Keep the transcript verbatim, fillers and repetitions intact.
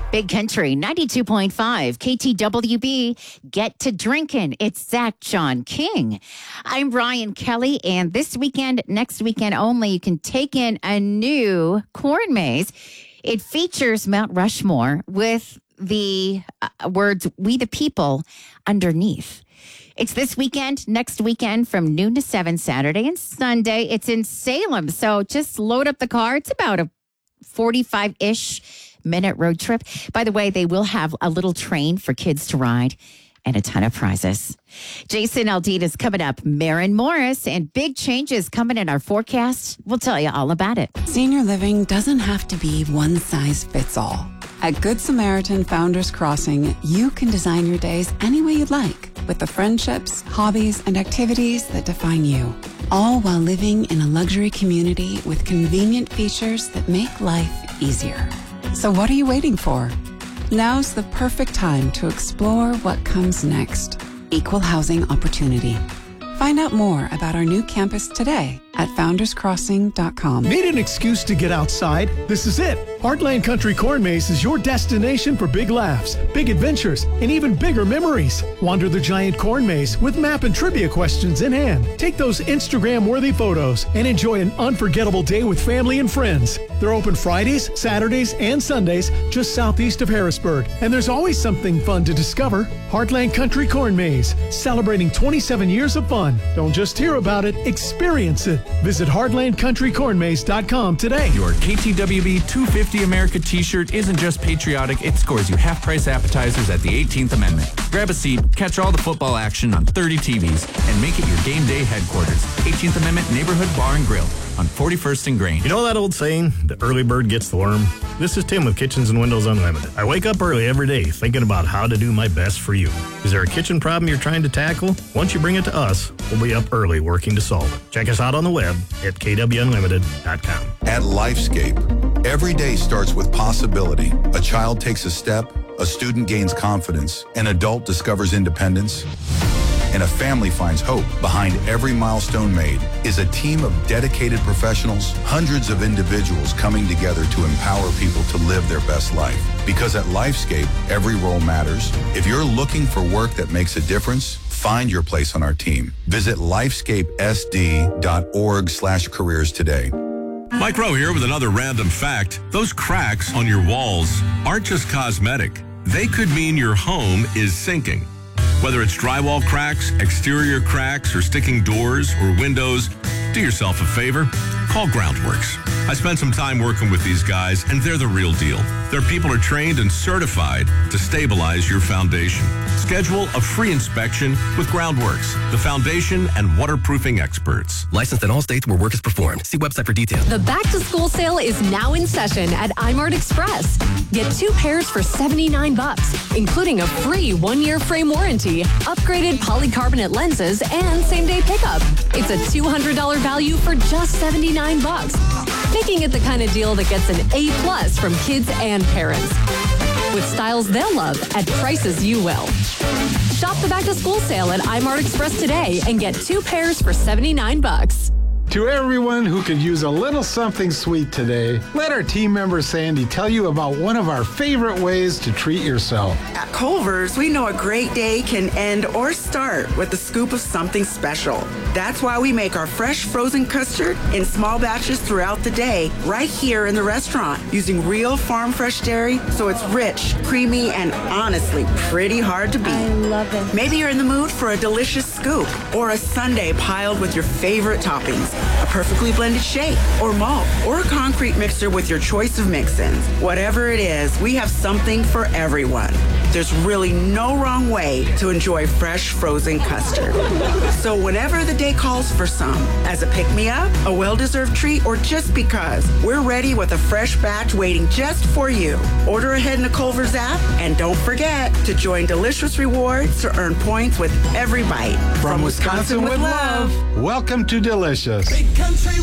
Big Country, ninety-two point five, K T W B, Get to Drinkin'. It's Zach John King. I'm Ryan Kelly, and this weekend, next weekend only, you can take in a new corn maze. It features Mount Rushmore with the uh, words, "We the People," underneath. It's this weekend, next weekend from noon to seven, Saturday and Sunday. It's in Salem, so just load up the car. It's about a forty-five-ish minute road trip. By the way, they will have a little train for kids to ride and a ton of prizes. Jason Aldean is coming up. Maren Morris and big changes coming in our forecast. We'll tell you all about it. Senior living doesn't have to be one size fits all. At Good Samaritan Founders Crossing, you can design your days any way you'd like with the friendships, hobbies, and activities that define you, all while living in a luxury community with convenient features that make life easier. So what are you waiting for? Now's the perfect time to explore what comes next. Equal housing opportunity. Find out more about our new campus today at founders crossing dot com. Need an excuse to get outside? This is it. Heartland Country Corn Maze is your destination for big laughs, big adventures, and even bigger memories. Wander the giant corn maze with map and trivia questions in hand. Take those Instagram-worthy photos and enjoy an unforgettable day with family and friends. They're open Fridays, Saturdays, and Sundays just southeast of Harrisburg. And there's always something fun to discover. Heartland Country Corn Maze, celebrating twenty-seven years of fun. Don't just hear about it, experience it. Visit heartland country corn maze dot com today. Your K T W B two fifty America t-shirt isn't just patriotic, it scores you half-price appetizers at the eighteenth Amendment. Grab a seat, catch all the football action on thirty T Vs, and make it your game day headquarters. eighteenth Amendment Neighborhood Bar and Grill on forty-first and Grain. You know that old saying, the early bird gets the worm? This is Tim with Kitchens and Windows Unlimited. I wake up early every day thinking about how to do my best for you. Is there a kitchen problem you're trying to tackle? Once you bring it to us, we'll be up early working to solve it. Check us out on the web at k w unlimited dot com. At Lifescape, every day starts with possibility. A child takes a step, a student gains confidence, an adult discovers independence, and a family finds hope. Behind every milestone made is a team of dedicated professionals, hundreds of individuals coming together to empower people to live their best life. Because at Lifescape, every role matters. If you're looking for work that makes a difference, find your place on our team. Visit lifescape s d dot org slash careers today. Mike Rowe here with another random fact. Those cracks on your walls aren't just cosmetic. They could mean your home is sinking. Whether it's drywall cracks, exterior cracks, or sticking doors or windows, do yourself a favor. Call Groundworks. I spent some time working with these guys, and they're the real deal. Their people are trained and certified to stabilize your foundation. Schedule a free inspection with Groundworks, the foundation and waterproofing experts. Licensed in all states where work is performed. See website for details. The back-to-school sale is now in session at iMart Express. Get two pairs for seventy-nine bucks, including a free one-year frame warranty, upgraded polycarbonate lenses, and same-day pickup. It's a two hundred dollars value for just seventy-nine bucks, making it the kind of deal that gets an A plus from kids and parents. With styles they'll love at prices you will. Shop the back-to-school sale at iMart Express today and get two pairs for seventy-nine bucks. To everyone who could use a little something sweet today, let our team member Sandy tell you about one of our favorite ways to treat yourself. At Culver's, we know a great day can end or start with a scoop of something special. That's why we make our fresh frozen custard in small batches throughout the day, right here in the restaurant, using real farm fresh dairy, so it's rich, creamy, and honestly pretty hard to beat. I love it. Maybe you're in the mood for a delicious scoop or a sundae piled with your favorite toppings. A perfectly blended shake, or malt, or a concrete mixer with your choice of mix-ins. Whatever it is, we have something for everyone. There's really no wrong way to enjoy fresh frozen custard. So whenever the day calls for some, as a pick-me-up, a well-deserved treat, or just because, we're ready with a fresh batch waiting just for you. Order ahead in the Culver's app, and don't forget to join Delicious Rewards to earn points with every bite. From, From Wisconsin, Wisconsin with love, welcome to Delicious. Big Country